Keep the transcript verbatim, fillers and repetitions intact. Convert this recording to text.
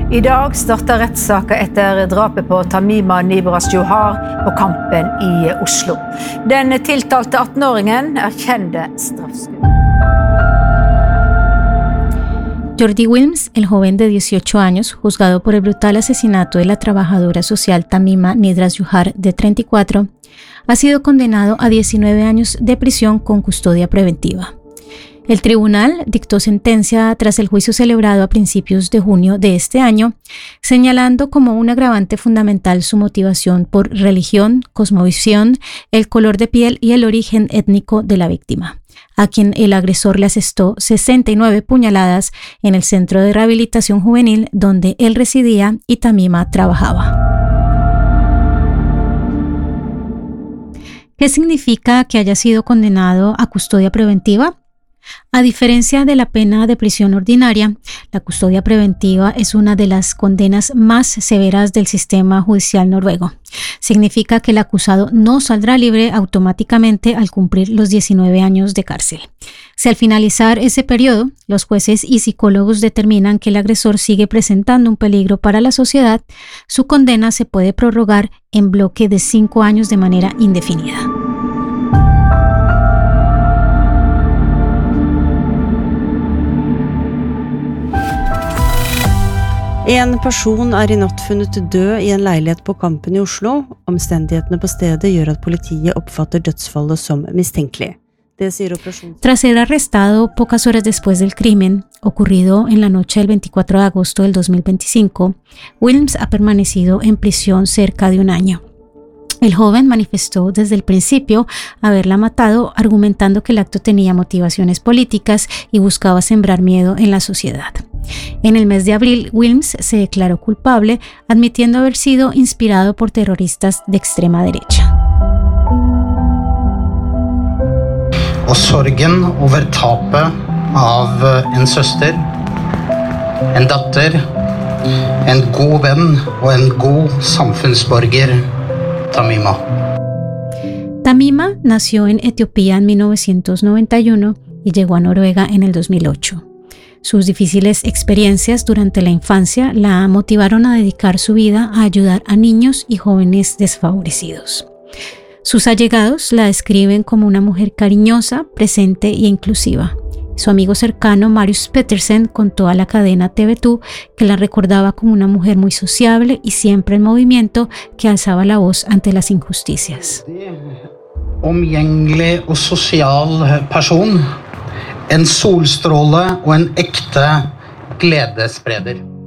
I dag starter rettssaken etter drapet på Tamima Nibras Johar på Kampen i Oslo. Den tiltalte atten-åringen erkjente straffskudd. Jordi Wilms, el joven de dieciocho años, juzgado por el brutal asesinato de la trabajadora social Tamima Nibras Johar, de treinta y cuatro, ha sido condenado a diecinueve años de prisión con custodia preventiva. El tribunal dictó sentencia tras el juicio celebrado a principios de junio de este año, señalando como un agravante fundamental su motivación por religión, cosmovisión, el color de piel y el origen étnico de la víctima, a quien el agresor le asestó sesenta y nueve puñaladas en el centro de rehabilitación juvenil donde él residía y Tamima trabajaba. ¿Qué significa que haya sido condenado a custodia preventiva? A diferencia de la pena de prisión ordinaria, la custodia preventiva es una de las condenas más severas del sistema judicial noruego. Significa que el acusado no saldrá libre automáticamente al cumplir los diecinueve años de cárcel. Si al finalizar ese periodo, los jueces y psicólogos determinan que el agresor sigue presentando un peligro para la sociedad, su condena se puede prorrogar en bloque de cinco años de manera indefinida. En person er i natt funnet død i en leilighet på Kampen i Oslo. Omstendighetene på stedet gjør at politiet oppfatter dødsfallet som mistenkelig. Det sier operasjon... Tras ser arrestado pocas horas después del crimen, ocurrido en la noche del veinticuatro de agosto del dos mil veinticinco, Wilms ha permanecido en prisión cerca de un año. El joven manifestó desde el principio haberla matado, argumentando que el acto tenía motivaciones políticas y buscaba sembrar miedo en la sociedad. En el mes de abril, Wilms se declaró culpable, admitiendo haber sido inspirado por terroristas de extrema derecha. Og sorgen over tapet av en søster, en datter, en god venn og en god samfunnsborger, Tamima. Tamima nació en Etiopía en mil novecientos noventa y uno y llegó a Noruega en el dos mil ocho. Sus difíciles experiencias durante la infancia la motivaron a dedicar su vida a ayudar a niños y jóvenes desfavorecidos. Sus allegados la describen como una mujer cariñosa, presente e inclusiva. Su amigo cercano Marius Pettersen contó a la cadena T V to que la recordaba como una mujer muy sociable y siempre en movimiento que alzaba la voz ante las injusticias. Omgjengelig og sosial person. En solstråle og en ekte gledesspreder.